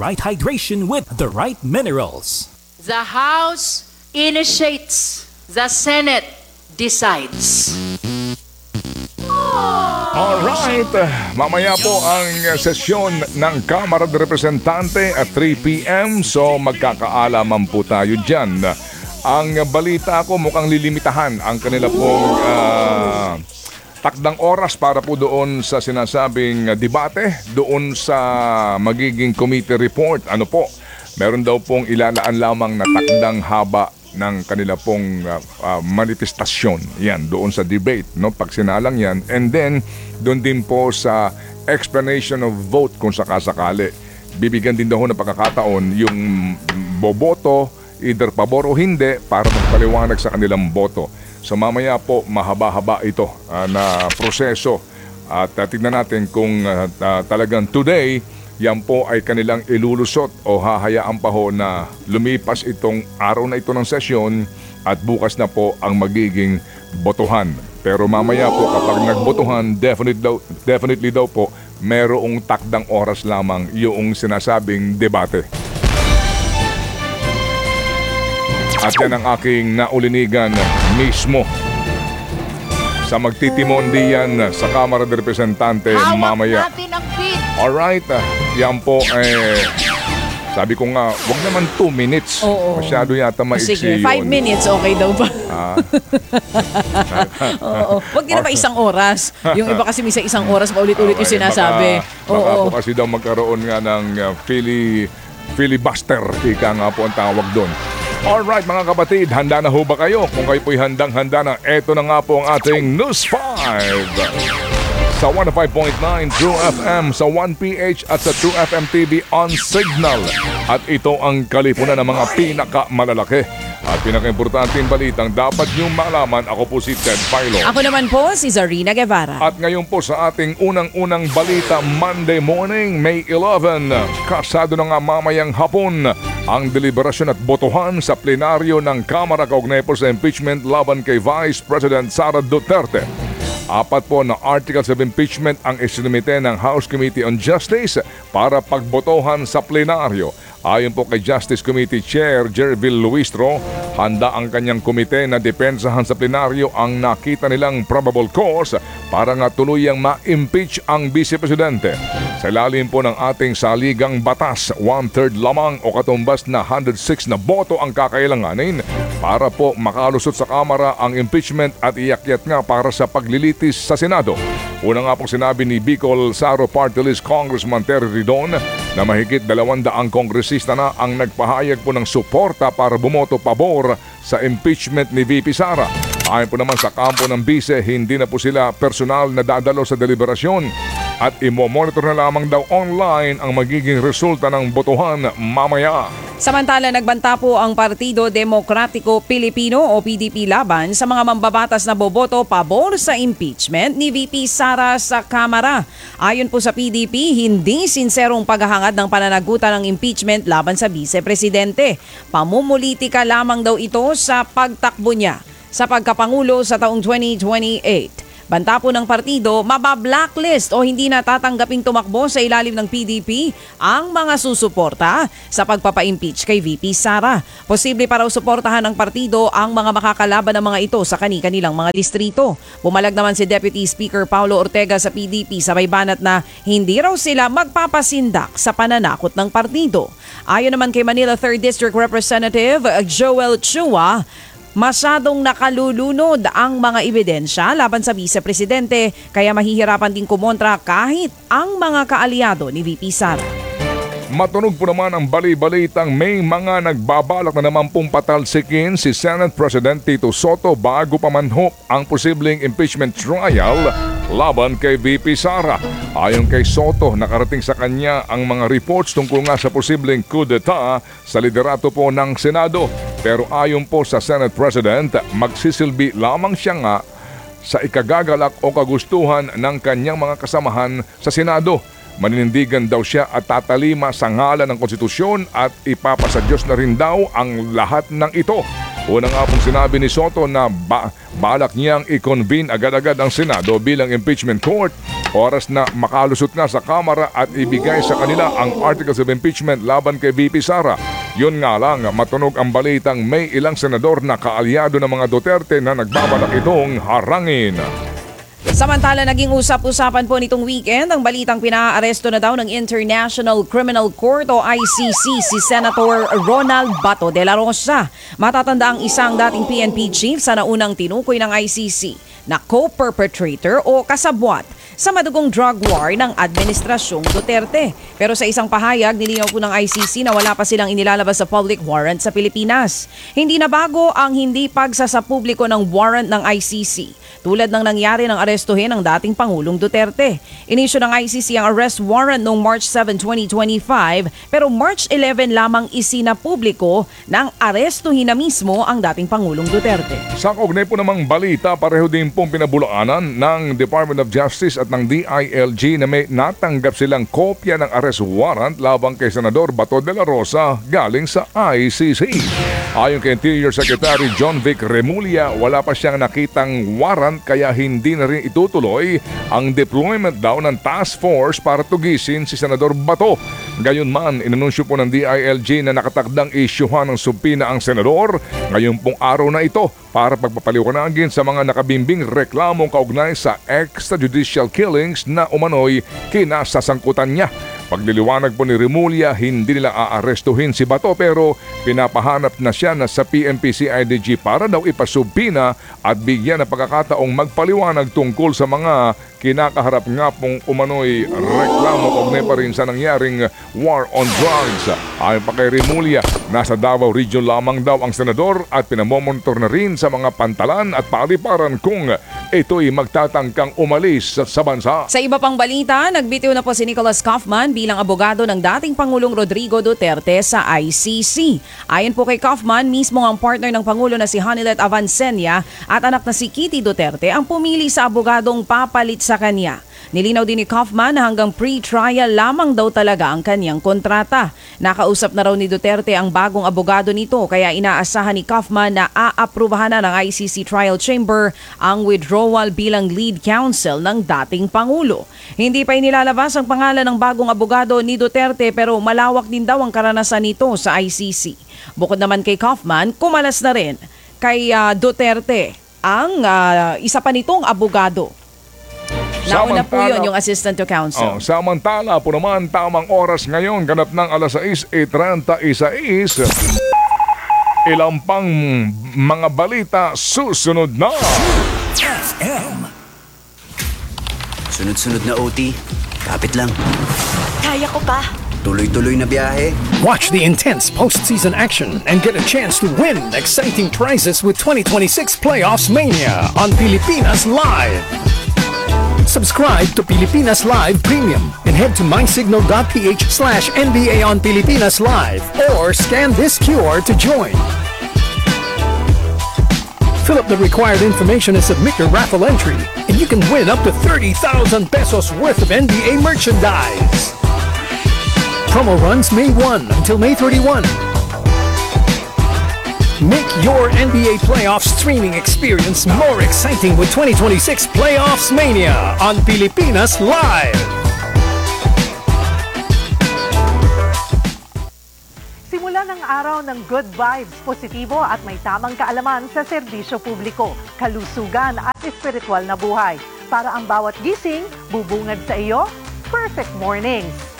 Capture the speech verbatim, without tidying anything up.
right hydration with the right minerals. The House initiates, the Senate decides. Alright, mamaya po ang sesyon ng Kamara de Representante at three p.m. So magkakaalaman po tayo dyan. Ang balita ko mukhang lilimitahan ang kanila pong uh, takdang oras para po doon sa sinasabing debate, doon sa magiging committee report. Ano po, meron daw pong ilalaan lamang na takdang haba ng kanila pong uh, uh, manifestasyon. Yan, doon sa debate, no? Pag sinalang yan. And then, doon din po sa explanation of vote kung sakasakali. Bibigyan din daw ng pagkakataon yung boboto, either pabor o hindi, para magpaliwanag sa kanilang boto. So mamaya po, mahaba-haba ito uh, na proseso. At uh, tignan natin kung uh, uh, talagang today, yan po ay kanilang ilulusot o hahayaan pa ho na lumipas itong araw na ito ng sesyon at bukas na po ang magiging botohan. Pero mamaya po kapag nagbotohan, definitely daw, definitely daw po merong takdang oras lamang yung sinasabing debate. At yan ang aking naulinigan mismo sa magtitimon diyan sa Kamara de Representante mamaya. Hawak natin ang feed. Alright, uh, yan po eh, sabi ko nga, wag naman two minutes. Oo. Masyado yata maiksi Sige, yun. five minutes, okay daw ba? Ah. Oo. Wag din na ba isang oras? Yung iba kasi minsan isang oras paulit-ulit yung Okay, sinasabi. Baka, baka Oo. po kasi daw magkaroon nga ng uh, fili, filibuster. Ika nga po ang tawag doon. Alright mga kapatid, handa na ho ba kayo? Kung kayo po'y handang-handa na, eto na nga po ang ating News five. Sa one oh five point nine True F M, sa one P H at sa True F M T V on Signal. At ito ang kalipunan ng mga pinakamalalaki at pinakaimportanteng balitang dapat niyong malaman. Ako po si Ted Pailo. Ako naman po si Zarina Guevara. At ngayon po sa ating unang-unang balita, Monday morning, May eleventh, kasado na nga mamayang hapon ang deliberasyon at botohan sa plenaryo ng Kamara kaugnay po sa impeachment laban kay Vice President Sara Duterte. Apat po na articles of impeachment ang isinumite ng House Committee on Justice para pagbotohan sa plenaryo. Ayon po kay Justice Committee Chair Jervil Luistro, handa ang kanyang komite na depensahan sa plenaryo ang nakita nilang probable cause para nga tuluyang ma-impeach ang Vice Presidente. Sa ilalim po ng ating saligang batas, one-third lamang o katumbas na one hundred six na boto ang kakailanganin para po makalusot sa Kamara ang impeachment at iakyat nga para sa paglilitis sa Senado. Una nga pong sinabi ni Bicol Saro Party List Congressman Terry Ridon na mahigit dalawandaang kongresista na ang nagpahayag po ng suporta para bumoto pabor sa impeachment ni V P Sara. Ayon po naman sa kampo ng bise, hindi na po sila personal na dadalo sa deliberasyon at imo-monitor na lamang daw online ang magiging resulta ng botohan mamaya. Samantala, nagbanta po ang Partido Demokratiko Pilipino o P D P laban sa mga mambabatas na boboto pabor sa impeachment ni V P Sara sa Kamara. Ayon po sa P D P, hindi sinserong paghahangad ng pananagutan ng impeachment laban sa Vice Presidente. Pamumulitika lamang daw ito sa pagtakbo niya sa pagkapangulo sa taong twenty twenty-eight. Banta po ng partido, mabablacklist o hindi natatanggaping tumakbo sa ilalim ng P D P ang mga susuporta sa pagpapa-impeach kay V P Sara. Posible pa raw suportahan ng partido ang mga makakalaban ng mga ito sa kani-kanilang mga distrito. Bumalag naman si Deputy Speaker Paulo Ortega sa P D P sa may banat na hindi raw sila magpapasindak sa pananakot ng partido. Ayon naman kay Manila third District Representative Joel Chua, masyadong nakalulunod ang mga ebidensya laban sa Vice Presidente kaya mahihirapan din kumontra kahit ang mga kaalyado ni V P Sara. Matunog po naman ang bali-balitang may mga nagbabalak na naman pong patalsikin si Senate President Tito Soto bago pa manhop ang posibleng impeachment trial laban kay V P Sara. Ayon kay Soto, nakarating sa kanya ang mga reports tungkol nga sa posibleng coup d'etat sa liderato po ng Senado. Pero ayon po sa Senate President, magsisilbi lamang siya nga sa ikagagalak o kagustuhan ng kanyang mga kasamahan sa Senado. Maninindigan daw siya at tatalima sa ngalan ng konstitusyon at ipapasa Diyos na rin daw ang lahat ng ito. Una nga pong sinabi ni Soto na ba- balak niyang i-convene agad-agad ang Senado bilang impeachment court Oras na makalusot na sa Kamara at ibigay sa kanila ang articles of impeachment laban kay V P Sara. Yun nga lang, matunog ang balitang may ilang senador na kaalyado ng mga Duterte na nagbabalak itong harangin. Samantala, naging usap-usapan po nitong weekend ang balitang pinaaresto na daw ng International Criminal Court o I C C si Senator Ronald Bato de la Rosa. Matatanda ang isang dating P N P chief sa naunang tinukoy ng I C C na co-perpetrator o kasabwat sa madugong drug war ng Administrasyong Duterte. Pero sa isang pahayag, nilinaw po ng I C C na wala pa silang inilalabas sa public warrant sa Pilipinas. Hindi na bago ang hindi pagsasapubliko ng warrant ng I C C. Tulad ng nangyari ng arestuhin ng dating Pangulong Duterte. Inisyu ng I C C ang arrest warrant noong March seventh, twenty twenty-five pero March eleventh lamang isinapubliko ng arestuhin na mismo ang dating Pangulong Duterte. Sa kaugnay po namang balita, pareho din pong pinabulaanan ng Department of Justice at ng D I L G na may natanggap silang kopya ng arrest warrant labang kay Senador Bato de la Rosa galing sa I C C. Ayon kay Interior Secretary John Vic Remulla, wala pa siyang nakitang warrant kaya hindi na rin itutuloy ang deployment daw ng task force para tugisin si Senador Bato. Gayunman, inanunsyo po ng D I L G na nakatakdang isyuhan ng subpina ang senador ngayon pong araw na ito para pagpapaliwanagin sa mga nakabimbing reklamong kaugnay sa extrajudicial killings na umano'y kinasasangkutan niya. Pagliliwanag po ni Remulla, hindi nila aarestuhin si Bato pero pinapahanap na siya na sa P N P C I D G para daw ipasubpina at bigyan ng pagkakataong magpaliwanag tungkol sa mga kinakaharap nga pong umano'y reklamo kaugnay pa rin sa nangyaring war on drugs. Ayon pa kay Remulla, nasa Davao Region lamang daw ang senador at pinamomonitor na rin sa mga pantalan at paliparan kung ito'y magtatangkang umalis sa bansa. Sa iba pang balita, nagbitiw na po si Nicholas Kaufman bilang abogado ng dating Pangulong Rodrigo Duterte sa I C C. Ayon po kay Kaufman, mismo ang partner ng Pangulo na si Hanilet Avancenia at anak na si Kitty Duterte ang pumili sa abogadong papalit sa kanya. Nilinaw din ni Kaufman na hanggang pre-trial lamang daw talaga ang kanyang kontrata. Nakausap na raw ni Duterte ang bagong abogado nito kaya inaasahan ni Kaufman na aaprubahan na ng I C C Trial Chamber ang withdrawal bilang lead counsel ng dating Pangulo. Hindi pa inilalabas ang pangalan ng bagong abogado ni Duterte pero malawak din daw ang karanasan nito sa I C C. Bukod naman kay Kaufman, kumalas na rin kay uh, Duterte ang uh, isa pa nitong abogado. Nauna po yun, yung assistant to counsel. Oh, samantala po naman, tamang oras ngayon, ganap ng alas sais e treinta-seis. Ilang pang mga balita susunod na. F M. Sunod-sunod na O T, kapit lang. Kaya ko pa. Tuloy-tuloy na biyahe. Watch the intense postseason action and get a chance to win exciting prizes with twenty twenty-six Playoffs Mania on Pilipinas Live. Subscribe to Pilipinas Live Premium and head to mysignal.ph slash NBA on Pilipinas Live or scan this Q R to join. Fill up the required information and submit your raffle entry, and you can win up to thirty thousand pesos worth of N B A merchandise. Promo runs May first until May thirty-first. Make your N B A playoff streaming experience more exciting with twenty twenty-six Playoffs Mania on Pilipinas Live. Simula ng araw ng good vibes, positibo at may tamang kaalaman sa serbisyo publiko, kalusugan at espiritual na buhay. Para ang bawat gising, bubungad sa iyo, perfect mornings.